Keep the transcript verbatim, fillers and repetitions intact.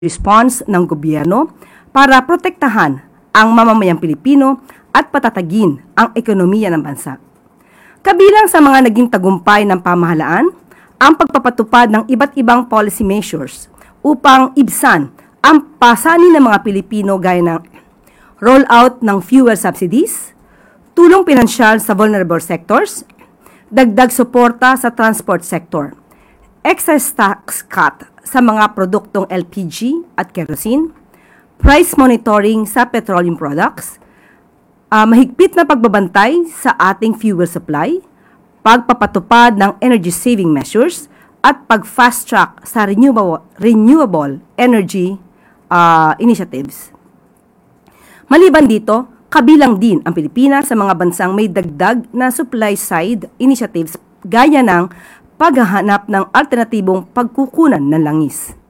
response ng gobyerno para protektahan ang mamamayang Pilipino at patatagin ang ekonomiya ng bansa. Kabilang sa mga naging tagumpay ng pamahalaan, ang pagpapatupad ng iba't ibang policy measures upang ibsan ang pasanin ng mga Pilipino gaya ng rollout ng fuel subsidies, tulong pinansyal sa vulnerable sectors, dagdag suporta sa transport sector, excess tax cut sa mga produktong L P G at kerosene, price monitoring sa petroleum products, uh, mahigpit na pagbabantay sa ating fuel supply, pagpapatupad ng energy saving measures, at pag-fast track sa renewable, renewable energy uh, initiatives. Maliban dito, kabilang din ang Pilipinas sa mga bansang may dagdag na supply side initiatives gaya ng paghahanap ng alternatibong pagkukunan ng langis.